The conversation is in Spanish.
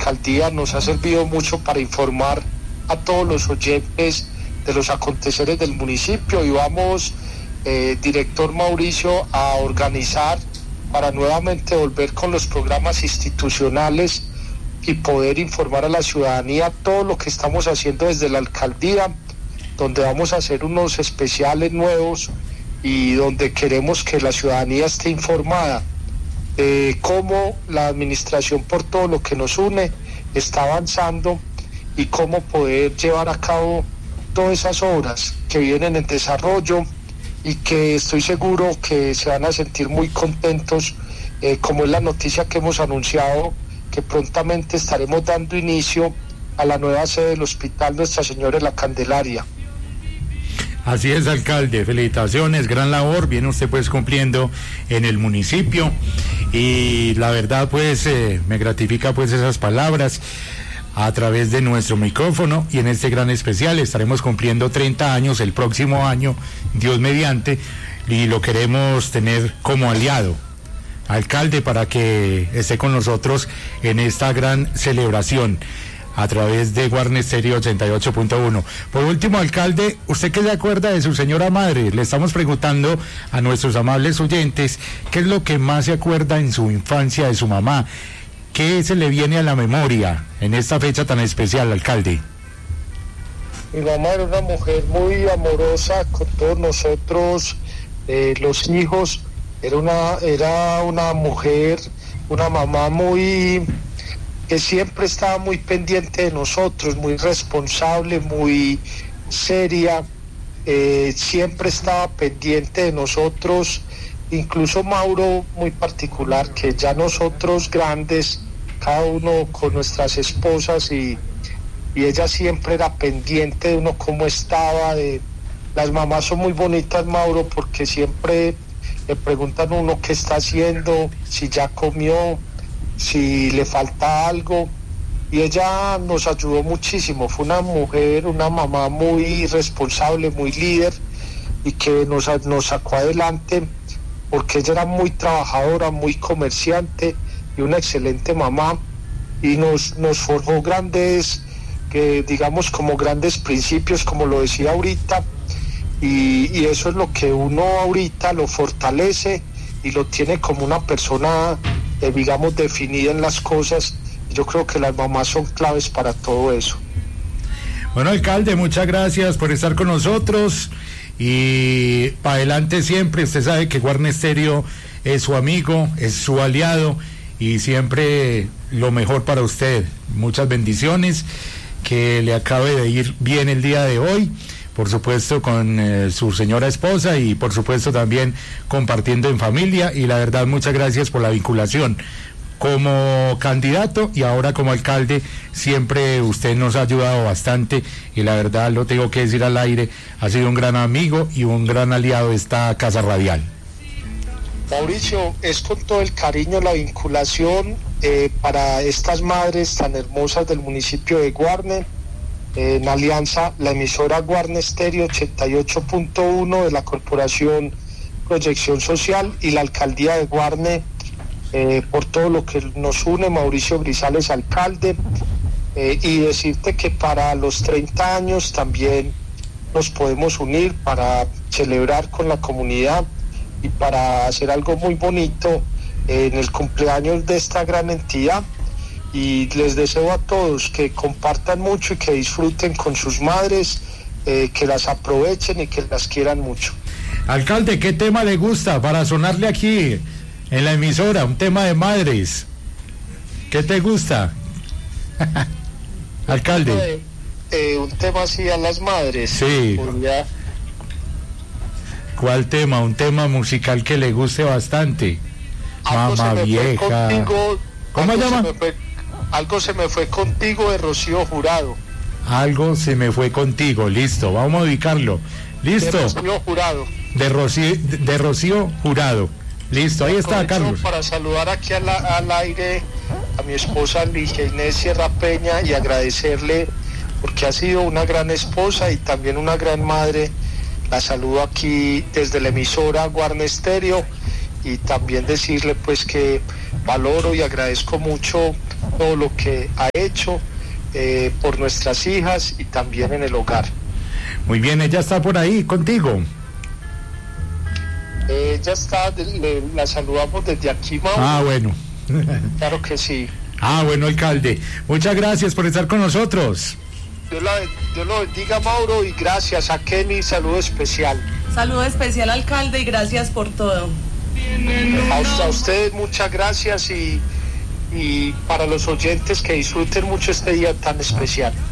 alcaldía nos ha servido mucho para informar a todos los oyentes de los aconteceres del municipio, y vamos, director Mauricio, a organizar para nuevamente volver con los programas institucionales y poder informar a la ciudadanía todo lo que estamos haciendo desde la alcaldía, donde vamos a hacer unos especiales nuevos y donde queremos que la ciudadanía esté informada de cómo la administración, por todo lo que nos une, está avanzando y cómo poder llevar a cabo todas esas obras que vienen en desarrollo y que estoy seguro que se van a sentir muy contentos, como es la noticia que hemos anunciado, que prontamente estaremos dando inicio a la nueva sede del Hospital Nuestra Señora de la Candelaria. Así es, alcalde, felicitaciones, gran labor, viene usted pues cumpliendo en el municipio, y la verdad pues me gratifica pues esas palabras. A través de nuestro micrófono y en este gran especial estaremos cumpliendo 30 años el próximo año, Dios mediante, y lo queremos tener como aliado, alcalde, para que esté con nosotros en esta gran celebración a través de Guarne Stereo 88.1. Por último, alcalde, ¿usted qué se acuerda de su señora madre? Le estamos preguntando a nuestros amables oyentes qué es lo que más se acuerda en su infancia de su mamá. ¿Qué se le viene a la memoria en esta fecha tan especial, alcalde? Mi mamá era una mujer muy amorosa con todos nosotros, los hijos. Era una mujer, una mamá muy que siempre estaba muy pendiente de nosotros, muy responsable, muy seria, siempre estaba pendiente de nosotros. Incluso Mauro, muy particular, que ya nosotros grandes, cada uno con nuestras esposas, y ella siempre era pendiente de uno cómo estaba. Las mamás son muy bonitas, Mauro, porque siempre le preguntan a uno qué está haciendo, si ya comió, si le falta algo, y ella nos ayudó muchísimo. Fue una mujer, una mamá muy responsable, muy líder, y que nos sacó adelante, porque ella era muy trabajadora, muy comerciante y una excelente mamá, y nos forjó grandes, digamos, como grandes principios, como lo decía ahorita, y eso es lo que uno ahorita lo fortalece y lo tiene como una persona, digamos, definida en las cosas. Yo creo que las mamás son claves para todo eso. Bueno, alcalde, muchas gracias por estar con nosotros. Y para adelante siempre. Usted sabe que Guarne Stereo es su amigo, es su aliado, y siempre lo mejor para usted. Muchas bendiciones, que le acabe de ir bien el día de hoy, por supuesto con su señora esposa, y por supuesto también compartiendo en familia. Y la verdad, muchas gracias por la vinculación como candidato y ahora como alcalde. Siempre usted nos ha ayudado bastante, y la verdad, lo tengo que decir al aire, ha sido un gran amigo y un gran aliado de esta casa radial. Mauricio, es con todo el cariño, la vinculación para estas madres tan hermosas del municipio de Guarne, en alianza la emisora Guarne Stereo 88.1 de la Corporación Proyección Social y la alcaldía de Guarne, por todo lo que nos une. Mauricio Grisales, alcalde, y decirte que para los 30 años también nos podemos unir para celebrar con la comunidad y para hacer algo muy bonito en el cumpleaños de esta gran entidad. Y les deseo a todos que compartan mucho y que disfruten con sus madres, que las aprovechen y que las quieran mucho. Alcalde, ¿qué tema le gusta para sonarle aquí en la emisora? Un tema de madres. ¿Qué te gusta? Alcalde. Un tema así a las madres. Sí. ¿Cuál tema? Un tema musical que le guste bastante. Mamá vieja. ¿Cómo llama? Algo se me fue contigo, de Rocío Jurado. Algo se me fue contigo, listo, vamos a ubicarlo. Listo. De Rocío Jurado. De Rocío Jurado. Listo, ahí está, Carlos. Para saludar aquí al aire a mi esposa Ligia Inés Sierra Peña y agradecerle, porque ha sido una gran esposa y también una gran madre. La saludo aquí desde la emisora Guarne Stereo, y también decirle pues que valoro y agradezco mucho todo lo que ha hecho. hecho por nuestras hijas y también en el hogar. Muy bien, ella está por ahí contigo. Ella está, la saludamos desde aquí, Mauro. Ah, bueno. Claro que sí. Ah, bueno, alcalde. Muchas gracias por estar con nosotros. Dios lo bendiga, Mauro, y gracias a Kenny, saludo especial. Saludo especial, alcalde, y gracias por todo. A ustedes muchas gracias y para los oyentes que disfruten mucho este día tan especial.